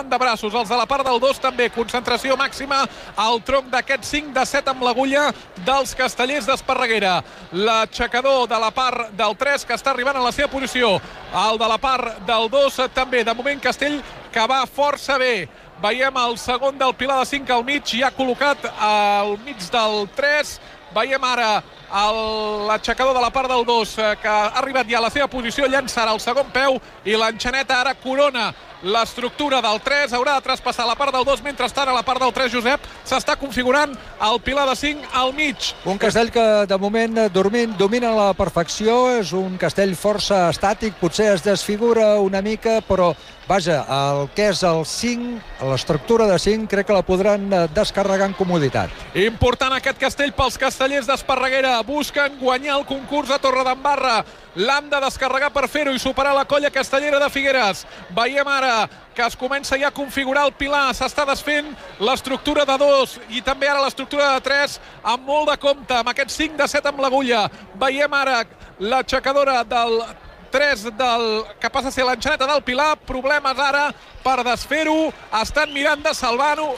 s'agafen de braços, els de la part del 2 també, concentració màxima al tronc d'aquest 5 de 7 amb l'agulla dels Castellers d'Esparreguera. L'aixecador de la part del 3 que està arribant a la seva posició, el de la part del 2 també, de moment Castell que va força bé. Veiem el segon del Pilar de 5 al mig, ja col·locat al mig del 3. Veiem ara l'aixecador de la part del 2 que ha arribat ja a la seva posició, llançarà el segon peu i l'enxaneta ara corona l'estructura del 3, haurà de traspassar la part del 2, mentrestant a la part del 3, Josep, s'està configurant el Pilar de 5 al mig. Un castell que de moment domina a la perfecció, és un castell força estàtic, potser es desfigura una mica, però vaja, el que és el 5, l'estructura de 5, crec que la podran descarregar en comoditat. Important aquest castell pels Castellers d'Esparreguera, busquen guanyar el concurs a Torredembarra, l'han de descarregar per fer-ho i superar la colla castellera de Figueres. Veiem ara que es comença ja a configurar el Pilar, s'està desfent l'estructura de 2 i també ara l'estructura de 3 amb molt de compte, amb aquest 5 de 7 amb l'agulla. Veiem ara l'aixecadora del 3 que passa a ser l'enxaneta del Pilar, problemes ara per desfer-ho, estan mirant de salvar-ho,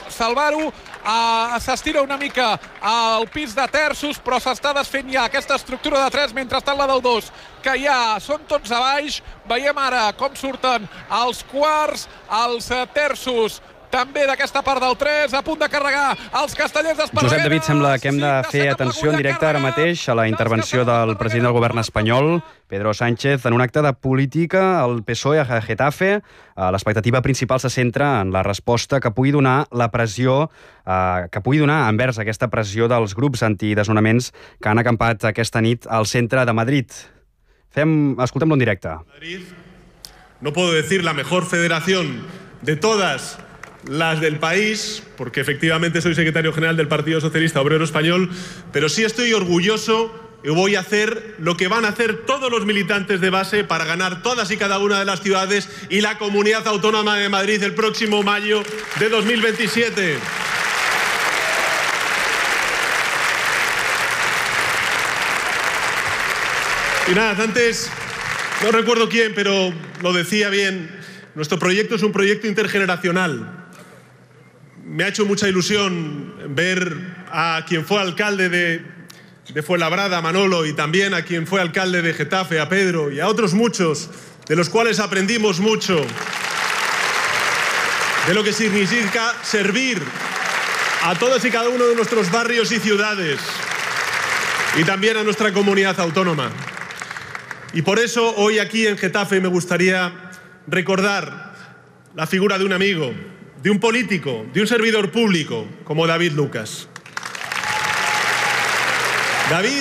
s'estira una mica al pis de terços, però s'està desfent ja aquesta estructura de 3, mentrestant la del 2, que ja són tots a baix. Veiem ara com surten els quarts, els terços, també d'aquesta part del 3, a punt de carregar els Castellers d'Esparreguera. Josep David, sembla que hem de fer atenció en directe ara mateix a la intervenció del president del govern espanyol, Pedro Sánchez, en un acte de política al PSOE a Getafe. L'expectativa principal se centra en la resposta que pugui donar la pressió, que pugui donar envers aquesta pressió dels grups antidesnonaments que han acampat aquesta nit al centre de Madrid. Escoltem-lo en directe. Madrid, no puedo decir la mejor federación de todas las del país, porque efectivamente soy secretario general del Partido Socialista Obrero Español, pero sí estoy orgulloso y voy a hacer lo que van a hacer todos los militantes de base para ganar todas y cada una de las ciudades y la Comunidad Autónoma de Madrid el próximo mayo de 2027. Y nada, antes, no recuerdo quién, pero lo decía bien, nuestro proyecto es un proyecto intergeneracional. Me ha hecho mucha ilusión ver a quien fue alcalde de Fuenlabrada, Manolo, y también a quien fue alcalde de Getafe, a Pedro, y a otros muchos, de los cuales aprendimos mucho de lo que significa servir a todos y cada uno de nuestros barrios y ciudades, y también a nuestra comunidad autónoma. Y por eso hoy aquí en Getafe me gustaría recordar la figura de un amigo, de un político, de un servidor público como David Lucas. David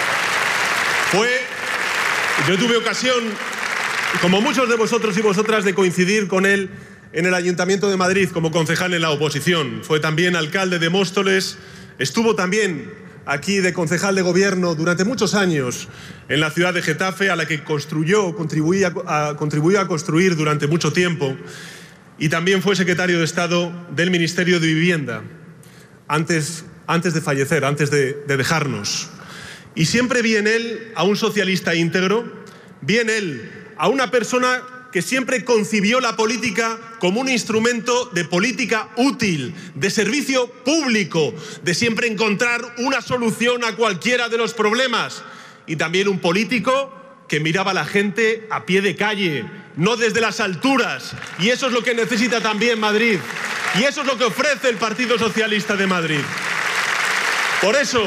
yo tuve ocasión, como muchos de vosotros y vosotras, de coincidir con él en el Ayuntamiento de Madrid como concejal en la oposición. Fue también alcalde de Móstoles, estuvo también aquí de concejal de gobierno durante muchos años en la ciudad de Getafe, a la que contribuyó a construir durante mucho tiempo. Y también fue secretario de Estado del Ministerio de Vivienda, antes de fallecer, antes de dejarnos. Y siempre vi en él a un socialista íntegro, vi en él a una persona que siempre concibió la política como un instrumento de política útil, de servicio público, de siempre encontrar una solución a cualquiera de los problemas. Y también un político que miraba a la gente a pie de calle, no desde las alturas. Y eso es lo que necesita también Madrid. Y eso es lo que ofrece el Partido Socialista de Madrid. Por eso,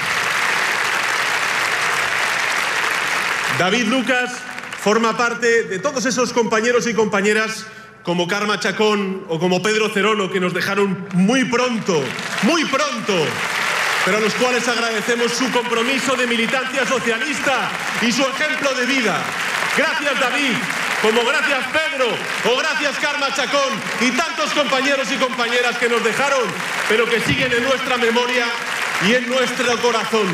David Lucas forma parte de todos esos compañeros y compañeras como Carme Chacón o como Pedro Cerolo, que nos dejaron muy pronto, pero a los cuales agradecemos su compromiso de militancia socialista y su ejemplo de vida. Gracias, David, como gracias, Pedro, o gracias, Carme Chacón, y tantos compañeros y compañeras que nos dejaron, pero que siguen en nuestra memoria y en nuestro corazón.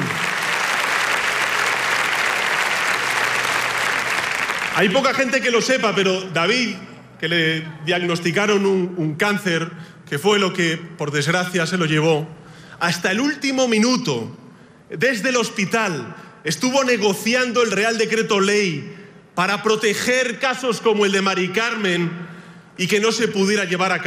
Hay poca gente que lo sepa, pero David, que le diagnosticaron un cáncer, que fue lo que, por desgracia, se lo llevó, hasta el último minuto, desde el hospital, estuvo negociando el Real Decreto Ley para proteger casos como el de Mari Carmen y que no se pudiera llevar a cabo.